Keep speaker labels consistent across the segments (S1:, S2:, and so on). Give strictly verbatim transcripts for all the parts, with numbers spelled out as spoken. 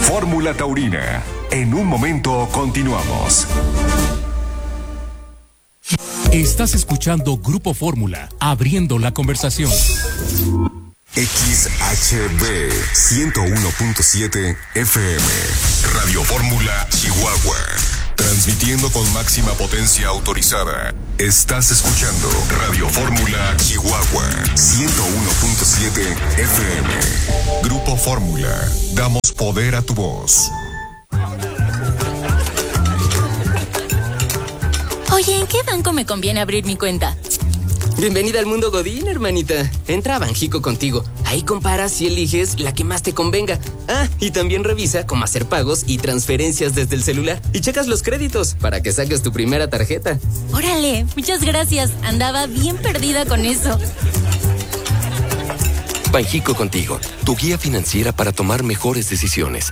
S1: Fórmula Taurina. En un momento continuamos.
S2: Estás escuchando Grupo Fórmula, abriendo la conversación.
S1: X H B ciento uno punto siete F M. Radio Fórmula Chihuahua. Transmitiendo con máxima potencia autorizada. Estás escuchando Radio Fórmula Chihuahua ciento uno punto siete F M. Grupo Fórmula. Damos poder a tu voz.
S3: Oye, ¿en qué banco me conviene abrir mi cuenta?
S4: Bienvenida al mundo Godín, hermanita. Entra a Banjico Contigo. Ahí comparas y eliges la que más te convenga. Ah, y también revisa cómo hacer pagos y transferencias desde el celular. Y checas los créditos para que saques tu primera tarjeta.
S3: Órale, muchas gracias. Andaba bien perdida con eso.
S5: Banjico Contigo, tu guía financiera para tomar mejores decisiones.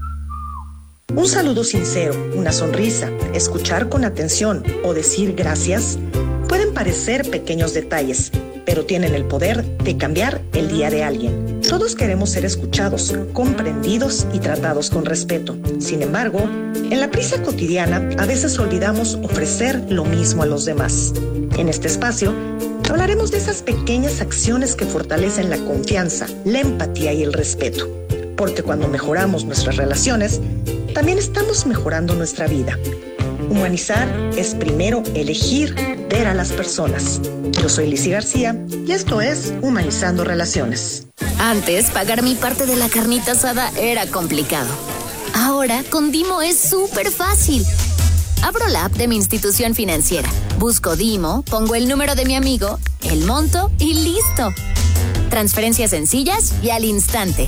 S6: Un saludo sincero, una sonrisa, escuchar con atención o decir gracias pueden parecer pequeños detalles, pero tienen el poder de cambiar el día de alguien. Todos queremos ser escuchados, comprendidos y tratados con respeto. Sin embargo, en la prisa cotidiana a veces olvidamos ofrecer lo mismo a los demás. En este espacio hablaremos de esas pequeñas acciones que fortalecen la confianza, la empatía y el respeto. Porque cuando mejoramos nuestras relaciones, también estamos mejorando nuestra vida. Humanizar es primero elegir ver a las personas. Yo soy Lizzy García y esto es Humanizando Relaciones.
S3: Antes, pagar mi parte de la carnita asada era complicado. Ahora, con Dimo es súper fácil. Abro la app de mi institución financiera, busco Dimo, pongo el número de mi amigo, el monto y listo. Transferencias sencillas y al instante.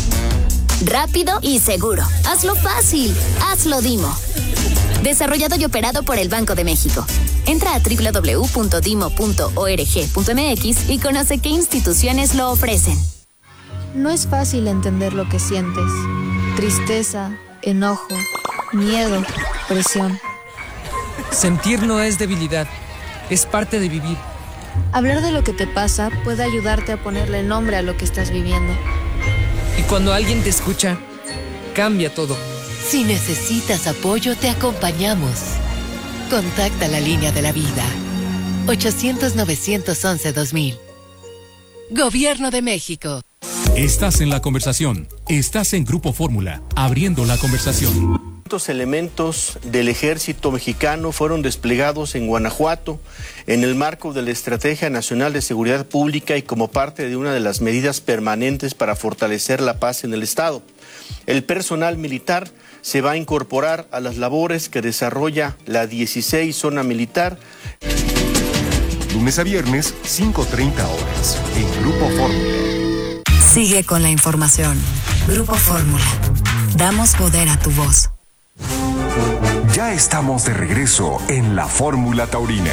S3: Rápido y seguro. Hazlo fácil. Hazlo Dimo. Desarrollado y operado por el Banco de México. Entra a doble u doble u doble u punto dimo punto org punto m x y conoce qué instituciones lo ofrecen.
S7: No es fácil entender lo que sientes. Tristeza, enojo, miedo, presión.
S8: Sentir no es debilidad, es parte de vivir.
S7: Hablar de lo que te pasa puede ayudarte a ponerle nombre a lo que estás viviendo.
S8: Y cuando alguien te escucha, cambia todo.
S9: Si necesitas apoyo, te acompañamos. Contacta la línea de la vida. ochocientos, novecientos once, dos mil. Gobierno de México.
S2: Estás en la conversación. Estás en Grupo Fórmula, abriendo la conversación.
S10: Estos elementos del ejército mexicano fueron desplegados en Guanajuato en el marco de la Estrategia Nacional de Seguridad Pública y como parte de una de las medidas permanentes para fortalecer la paz en el Estado. El personal militar se va a incorporar a las labores que desarrolla la dieciséis Zona Militar.
S1: Lunes a viernes, cinco treinta horas, en Grupo Fórmula.
S11: Sigue con la información. Grupo Fórmula. Damos poder a tu voz.
S1: Ya estamos de regreso en la Fórmula Taurina.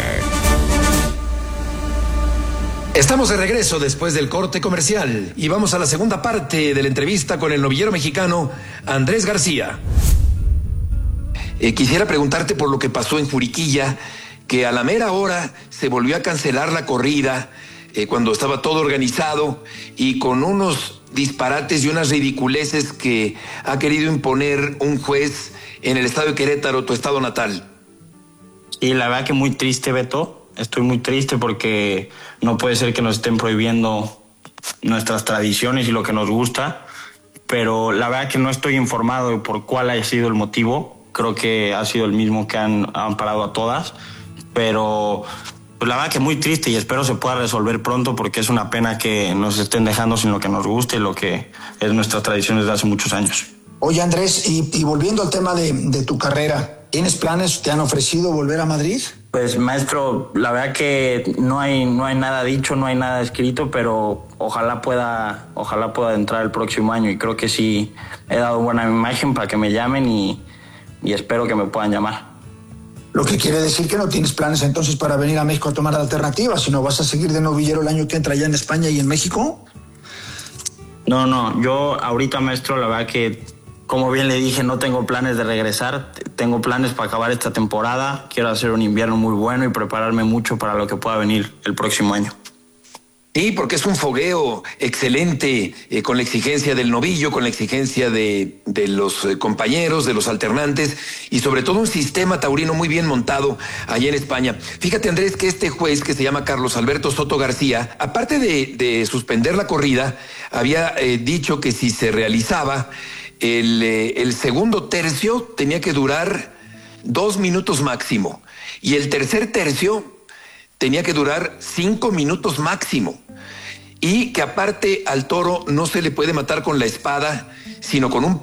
S12: Estamos de regreso después del corte comercial y vamos a la segunda parte de la entrevista con el novillero mexicano Andrés García. Eh, quisiera preguntarte por lo que pasó en Juriquilla, que a la mera hora se volvió a cancelar la corrida eh, cuando estaba todo organizado y con unos disparates y unas ridiculeces que ha querido imponer un juez en el estado de Querétaro, tu estado natal.
S13: Y la verdad que muy triste, Beto. Estoy muy triste porque no puede ser que nos estén prohibiendo nuestras tradiciones y lo que nos gusta, pero la verdad que no estoy informado de por cuál haya sido el motivo. Creo que ha sido el mismo que han, han parado a todas, pero pues la verdad que muy triste y espero se pueda resolver pronto porque es una pena que nos estén dejando sin lo que nos gusta y lo que es nuestra tradición desde hace muchos años.
S14: Oye, Andrés, y, y volviendo al tema de, de tu carrera, ¿tienes planes? ¿Te han ofrecido volver a Madrid?
S13: Pues, maestro, la verdad que no hay, no hay nada dicho, no hay nada escrito, pero ojalá pueda, ojalá pueda entrar el próximo año y creo que sí he dado buena imagen para que me llamen y, y espero que me puedan llamar.
S14: Lo que quiere decir que no tienes planes entonces para venir a México a tomar la alternativa, sino vas a seguir de novillero el año que entra allá en España y en México.
S13: No, no, yo ahorita, maestro, la verdad que como bien le dije, no tengo planes de regresar, tengo planes para acabar esta temporada, quiero hacer un invierno muy bueno y prepararme mucho para lo que pueda venir el próximo año.
S12: Sí, porque es un fogueo excelente, eh, con la exigencia del novillo, con la exigencia de, de los eh, compañeros, de los alternantes, y sobre todo un sistema taurino muy bien montado allá en España. Fíjate, Andrés, que este juez, que se llama Carlos Alberto Soto García, aparte de, de suspender la corrida, había eh, dicho que si se realizaba el, eh, el segundo tercio tenía que durar dos minutos máximo, y el tercer tercio tenía que durar cinco minutos máximo. Y que aparte al toro no se le puede matar con la espada, sino con un